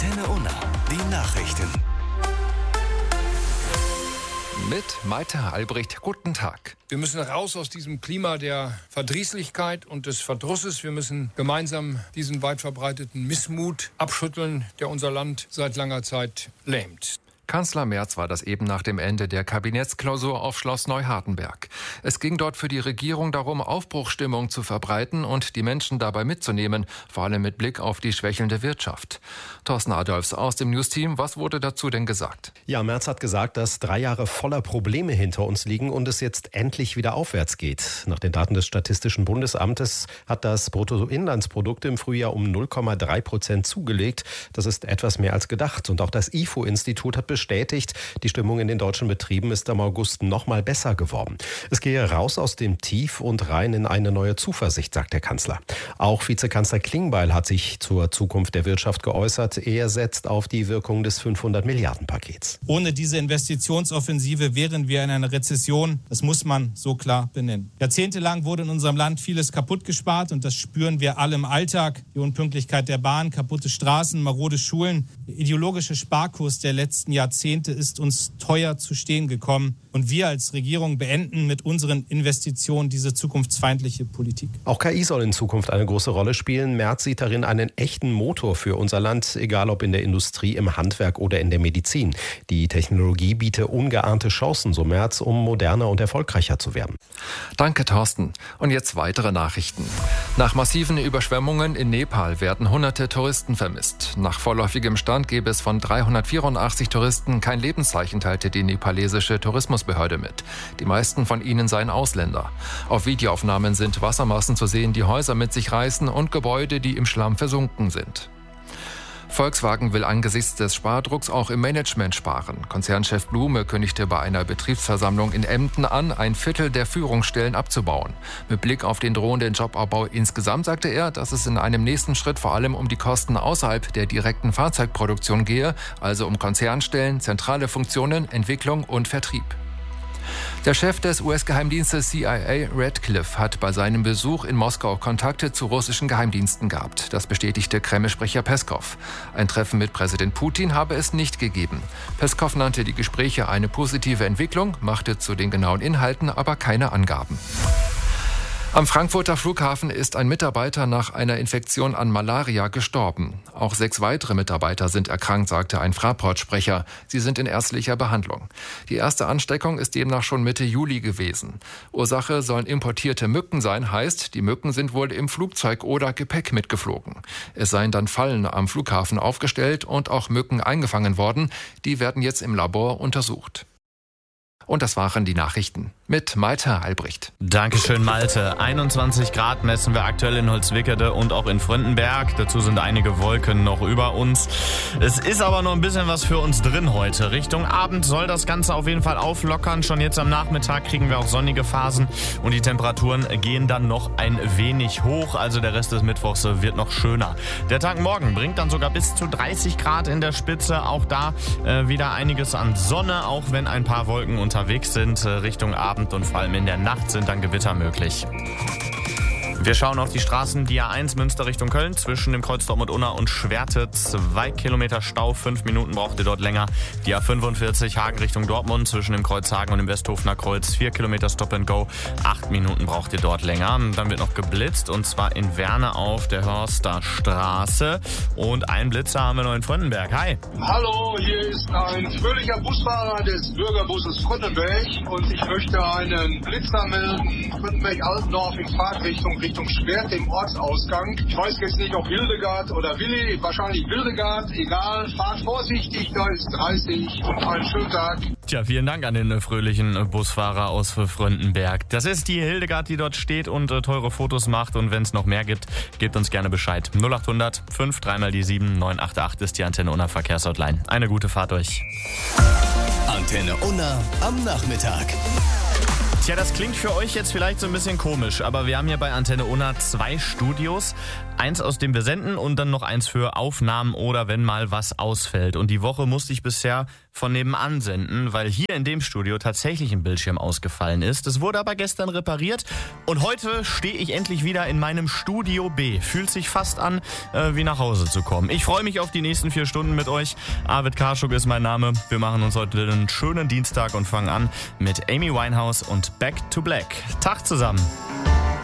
Antenne Unna, die Nachrichten. Mit Malte Albrecht, guten Tag. Wir müssen raus aus diesem Klima der Verdrießlichkeit und des Verdrusses. Wir müssen gemeinsam diesen weit verbreiteten Missmut abschütteln, der unser Land seit langer Zeit lähmt. Kanzler Merz war das eben nach dem Ende der Kabinettsklausur auf Schloss Neuhardenberg. Es ging dort für die Regierung darum, Aufbruchsstimmung zu verbreiten und die Menschen dabei mitzunehmen, vor allem mit Blick auf die schwächelnde Wirtschaft. Thorsten Adolfs aus dem News-Team, was wurde dazu denn gesagt? Ja, Merz hat gesagt, dass 3 Jahre voller Probleme hinter uns liegen und es jetzt endlich wieder aufwärts geht. Nach den Daten des Statistischen Bundesamtes hat das Bruttoinlandsprodukt im Frühjahr um 0,3% zugelegt. Das ist etwas mehr als gedacht. Und auch das IFO-Institut hat bestätigt, die Stimmung in den deutschen Betrieben ist im August noch mal besser geworden. Es gehe raus aus dem Tief und rein in eine neue Zuversicht, sagt der Kanzler. Auch Vizekanzler Klingbeil hat sich zur Zukunft der Wirtschaft geäußert. Er setzt auf die Wirkung des 500-Milliarden-Pakets. Ohne diese Investitionsoffensive wären wir in einer Rezession. Das muss man so klar benennen. Jahrzehntelang wurde in unserem Land vieles kaputt gespart und das spüren wir alle im Alltag. Die Unpünktlichkeit der Bahn, kaputte Straßen, marode Schulen. Der ideologische Sparkurs der letzten Jahrzehnte ist uns teuer zu stehen gekommen. Und wir als Regierung beenden mit unseren Investitionen diese zukunftsfeindliche Politik. Auch KI soll in Zukunft eine große Rolle spielen. Merz sieht darin einen echten Motor für unser Land, egal ob in der Industrie, im Handwerk oder in der Medizin. Die Technologie biete ungeahnte Chancen, so Merz, um moderner und erfolgreicher zu werden. Danke, Thorsten. Und jetzt weitere Nachrichten. Nach massiven Überschwemmungen in Nepal werden hunderte Touristen vermisst. Nach vorläufigem Stand gäbe es von 384 Touristen kein Lebenszeichen, teilte die nepalesische Tourismusbehörde mit. Die meisten von ihnen seien Ausländer. Auf Videoaufnahmen sind Wassermassen zu sehen, die Häuser mit sich reißen und Gebäude, die im Schlamm versunken sind. Volkswagen will angesichts des Spardrucks auch im Management sparen. Konzernchef Blume kündigte bei einer Betriebsversammlung in Emden an, 1/4 der Führungsstellen abzubauen. Mit Blick auf den drohenden Jobabbau insgesamt sagte er, dass es in einem nächsten Schritt vor allem um die Kosten außerhalb der direkten Fahrzeugproduktion gehe, also um Konzernstellen, zentrale Funktionen, Entwicklung und Vertrieb. Der Chef des US-Geheimdienstes CIA, Radcliffe, hat bei seinem Besuch in Moskau Kontakte zu russischen Geheimdiensten gehabt. Das bestätigte Kreml-Sprecher Peskow. Ein Treffen mit Präsident Putin habe es nicht gegeben. Peskow nannte die Gespräche eine positive Entwicklung, machte zu den genauen Inhalten aber keine Angaben. Am Frankfurter Flughafen ist ein Mitarbeiter nach einer Infektion an Malaria gestorben. Auch 6 weitere Mitarbeiter sind erkrankt, sagte ein Fraport-Sprecher. Sie sind in ärztlicher Behandlung. Die erste Ansteckung ist demnach schon Mitte Juli gewesen. Ursache sollen importierte Mücken sein, heißt, die Mücken sind wohl im Flugzeug oder Gepäck mitgeflogen. Es seien dann Fallen am Flughafen aufgestellt und auch Mücken eingefangen worden. Die werden jetzt im Labor untersucht. Und das waren die Nachrichten mit Malte Albrecht. Dankeschön, Malte. 21 Grad messen wir aktuell in Holzwickede und auch in Fröndenberg. Dazu sind einige Wolken noch über uns. Es ist aber noch ein bisschen was für uns drin heute. Richtung Abend soll das Ganze auf jeden Fall auflockern. Schon jetzt am Nachmittag kriegen wir auch sonnige Phasen und die Temperaturen gehen dann noch ein wenig hoch. Also der Rest des Mittwochs wird noch schöner. Der Tag morgen bringt dann sogar bis zu 30 Grad in der Spitze. Auch da wieder einiges an Sonne, auch wenn ein paar Wolken unterwegs sind. Richtung Abend und vor allem in der Nacht sind dann Gewitter möglich. Wir schauen auf die Straßen, die A1 Münster Richtung Köln, zwischen dem Kreuz Dortmund-Unna und Schwerte 2 Kilometer Stau, 5 Minuten braucht ihr dort länger. Die A45 Hagen Richtung Dortmund, zwischen dem Kreuz Hagen und dem Westhofener Kreuz, 4 Kilometer Stop and Go, 8 Minuten braucht ihr dort länger. Dann wird noch geblitzt und zwar in Werne auf der Hörster Straße. Und einen Blitzer haben wir noch in Fröndenberg. Hi! Hallo, hier ist ein fröhlicher Busfahrer des Bürgerbusses Fröndenberg und ich möchte einen Blitzer melden. Fröndenberg-Altendorf in Fahrtrichtung Schwerte im Ortsausgang. Ich weiß jetzt nicht, ob Hildegard oder Willi, wahrscheinlich Hildegard, egal, fahrt vorsichtig, da ist 30 und einen schönen Tag. Tja, vielen Dank an den fröhlichen Busfahrer aus Fröndenberg. Das ist die Hildegard, die dort steht und teure Fotos macht und wenn es noch mehr gibt, gebt uns gerne Bescheid. 0800 5 3 mal die 7 988 ist die Antenne Unna Verkehrshotline. Eine gute Fahrt euch. Antenne Unna am Nachmittag. Tja, das klingt für euch jetzt vielleicht so ein bisschen komisch, aber wir haben hier bei Antenne Unna 2 Studios. Eins, aus dem wir senden und dann noch eins für Aufnahmen oder wenn mal was ausfällt. Und die Woche musste ich bisher von nebenan senden, weil hier in dem Studio tatsächlich ein Bildschirm ausgefallen ist. Es wurde aber gestern repariert und heute stehe ich endlich wieder in meinem Studio B. Fühlt sich fast an, wie nach Hause zu kommen. Ich freue mich auf die nächsten 4 Stunden mit euch. Arvid Karschuk ist mein Name. Wir machen uns heute einen schönen Dienstag und fangen an mit Amy Winehouse und Back to Black. Tag zusammen.